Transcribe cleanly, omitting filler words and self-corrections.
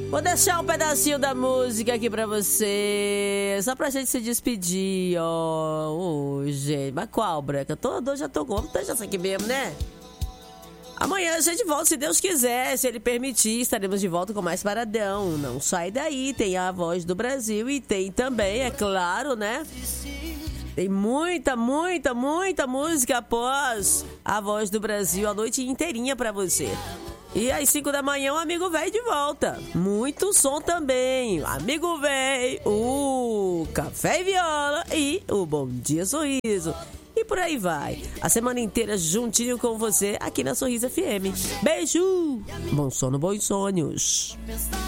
Vou deixar um pedacinho da música aqui pra você, só pra gente se despedir, ó. Gente, mas qual, Breca? Já tô com, deixa essa aqui mesmo, né? Amanhã a gente volta, se Deus quiser, se Ele permitir, estaremos de volta com mais Paradão. Não sai daí, tem a Voz do Brasil e tem também, é claro, né? Tem muita música após a Voz do Brasil, a noite inteirinha pra você. E às 5 da manhã o Amigo Véi de volta. Muito som também. Amigo Véi, o Café e Viola e o Bom Dia Sorriso. E por aí vai. A semana inteira juntinho com você aqui na Sorriso FM. Beijo! Bom sono, bons sonhos.